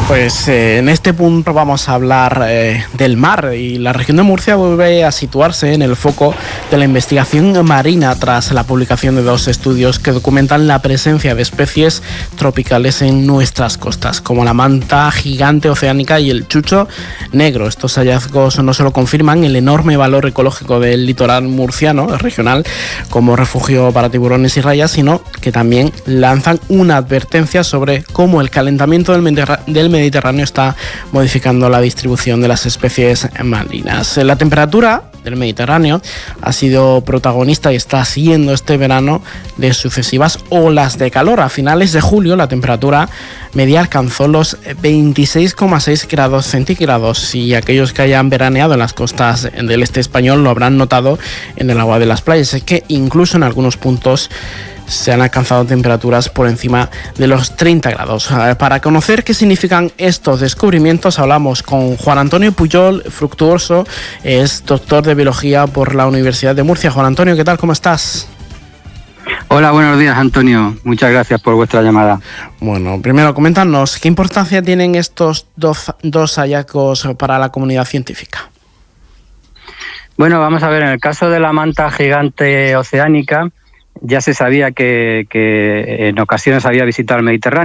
Pues en este punto vamos a hablar del mar, y la región de Murcia vuelve a situarse en el foco de la investigación marina tras la publicación de 2 estudios que documentan la presencia de especies tropicales en nuestras costas, como la manta gigante oceánica y el chucho negro. Estos hallazgos no solo confirman el enorme valor ecológico del litoral murciano regional como refugio para tiburones y rayas, sino que también lanzan una advertencia sobre cómo el calentamiento del Mediterráneo está modificando la distribución de las especies marinas. La temperatura del Mediterráneo ha sido protagonista y está siendo este verano de sucesivas olas de calor. A finales de julio la temperatura media alcanzó los 26,6 grados centígrados, y aquellos que hayan veraneado en las costas del este español lo habrán notado en el agua de las playas. Es que incluso en algunos puntos se han alcanzado temperaturas por encima de los 30 grados. Para conocer qué significan estos descubrimientos hablamos con Juan Antonio Pujol Fructuoso, es doctor de Biología por la Universidad de Murcia. Juan Antonio, ¿qué tal? ¿Cómo estás? Hola, buenos días, Antonio. Muchas gracias por vuestra llamada. Bueno, primero coméntanos, ¿qué importancia tienen estos dos hallazgos para la comunidad científica? Bueno, vamos a ver, en el caso de la manta gigante oceánica, ya se sabía que en ocasiones había visitado el Mediterráneo.